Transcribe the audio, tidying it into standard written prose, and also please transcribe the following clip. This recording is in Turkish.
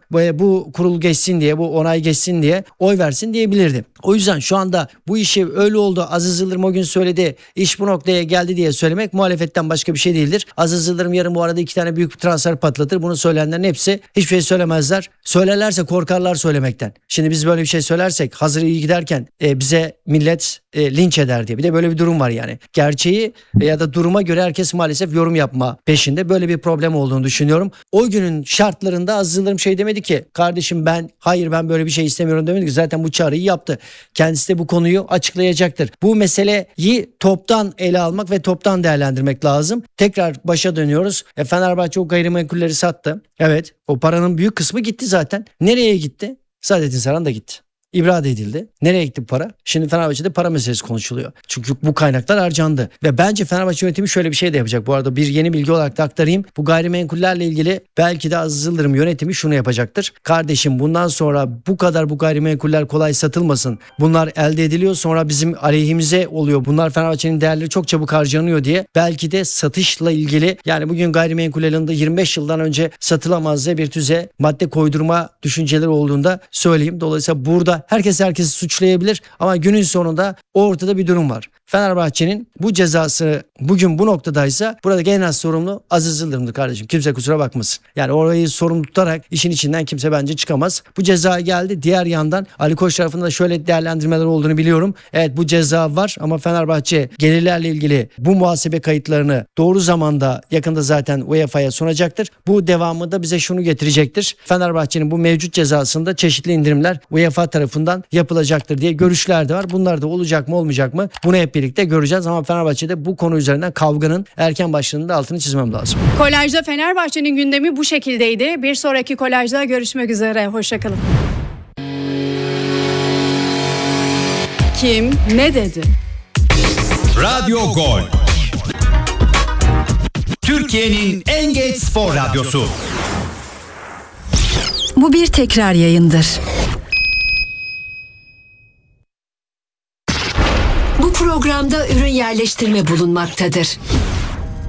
bu kurul geçsin diye, bu onay geçsin diye oy versin diyebilirdi. O yüzden şu anda bu işi öyle oldu, Aziz Yıldırım o gün söyledi, iş bu noktaya geldi diye söylemek muhalefetten başka bir şey değildir. Aziz Yıldırım yarın bu arada 2 tane büyük bir transfer patlatır. Bunu söyleyenlerin hepsi hiçbir şey söylemezler. Söylerlerse korkarlar söylemekten. Şimdi biz böyle bir şey söylersek hazır iyi giderken bize millet linç eder diye. Bir de böyle bir durum var yani. Gerçeği ya da duruma göre herkes maalesef yorum yapma peşinde. Böyle bir problem olduğunu düşünüyorum. O günün şartlarında Aziz Yıldırım şey demedi ki, kardeşim hayır ben böyle bir şey istemiyorum demedi ki. Zaten bu çağrıyı yaptı. Kendisi de bu konuyu açıklayacaktır. Bu meseleyi toptan ele almak ve toptan değerlendirmek lazım. Tekrar başa dönüyoruz. Fenerbahçe o gayrimenkulleri sattı. Evet, o paranın büyük kısmı gitti zaten. Nereye gitti? Saadettin Saran da gitti. İbrade edildi. Nereye gitti bu para? Şimdi Fenerbahçe'de para meselesi konuşuluyor. Çünkü bu kaynaklar harcandı. Ve bence Fenerbahçe yönetimi şöyle bir şey de yapacak. Bu arada bir yeni bilgi olarak da aktarayım. Bu gayrimenkullerle ilgili belki de Aziz Yıldırım yönetimi şunu yapacaktır. Kardeşim bundan sonra bu gayrimenkuller kolay satılmasın. Bunlar elde ediliyor, sonra bizim aleyhimize oluyor. Bunlar Fenerbahçe'nin değerleri çok çabuk harcanıyor diye belki de satışla ilgili, yani bugün gayrimenkul alanında 25 yıldan önce satılamaz diye bir tüze madde koydurma düşünceleri olduğunda söyleyeyim. Dolayısıyla burada herkesi suçlayabilir ama günün sonunda ortada bir durum var. Fenerbahçe'nin bu cezası bugün bu noktadaysa buradaki en az sorumlu Aziz Yıldırım'dır kardeşim. Kimse kusura bakmasın. Yani orayı sorumlu tutarak işin içinden kimse bence çıkamaz. Bu ceza geldi. Diğer yandan Ali Koç tarafında da şöyle değerlendirmeler olduğunu biliyorum. Evet, bu ceza var ama Fenerbahçe gelirlerle ilgili bu muhasebe kayıtlarını doğru zamanda yakında zaten UEFA'ya sunacaktır. Bu devamı da bize şunu getirecektir. Fenerbahçe'nin bu mevcut cezasında çeşitli indirimler UEFA tarafından yapılacaktır diye görüşler de var. Bunlar da olacak mı olmayacak mı? Bunu hep birlikte göreceğiz ama Fenerbahçe'de bu konu üzerinden kavganın erken başladığını da altını çizmem lazım. Kolajda Fenerbahçe'nin gündemi bu şekildeydi. Bir sonraki kolajda görüşmek üzere. Hoşçakalın. Kim ne dedi? Radyo Gol. Türkiye'nin en geç spor radyosu. Bu bir tekrar yayındır. Bu programda ürün yerleştirme bulunmaktadır.